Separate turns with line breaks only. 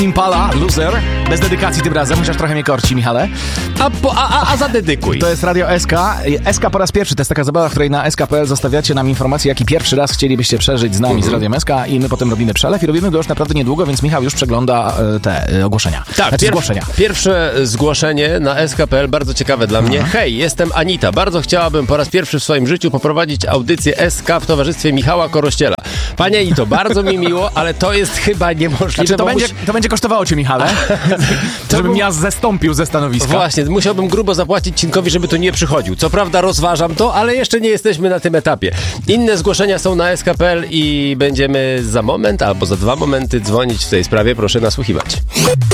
Impala, Loser. Bez dedykacji tym razem, chociaż trochę mnie korci, Michale.
A zadedykuj.
To jest Radio SK. SK po raz pierwszy. To jest taka zabawa, w której na SK.pl zostawiacie nam informacje, jaki pierwszy raz chcielibyście przeżyć z nami, z Radiem SK, i my potem robimy przelew i robimy go już naprawdę niedługo, więc Michał już przegląda te ogłoszenia.
Tak,
zgłoszenia.
Pierwsze zgłoszenie na SK.pl, bardzo ciekawe dla mnie. Hej, jestem Anita. Bardzo chciałabym po raz pierwszy w swoim życiu poprowadzić audycję SK w towarzystwie Michała Korościela. Panie Anito, bardzo mi miło, ale to jest chyba niemożliwe.
Znaczy, to będzie kosztowało cię, Michale, żebym ja zestąpił ze stanowiska.
Właśnie, musiałbym grubo zapłacić Cinkowi, żeby tu nie przychodził. Co prawda rozważam to, ale jeszcze nie jesteśmy na tym etapie. Inne zgłoszenia są na SK.pl i będziemy za moment albo za 2 momenty dzwonić w tej sprawie. Proszę nasłuchiwać.